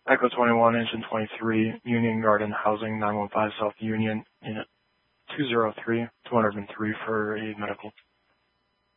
Echo 21, Engine 23, Union Garden Housing, 915 South Union, Unit 203 for a medical.